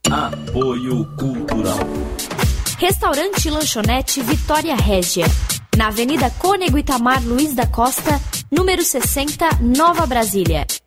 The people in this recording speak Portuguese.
Apoio Cultural. Restaurante e Lanchonete Vitória Régia, na Avenida Cônego Itamar Luiz da Costa, número 60, Nova Brasília.